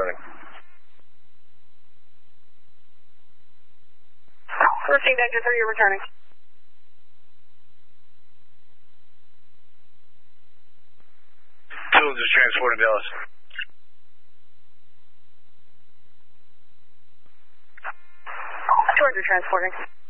returning. Received engine 3, you're returning. Tools is transporting Dallas. Georgia transporting.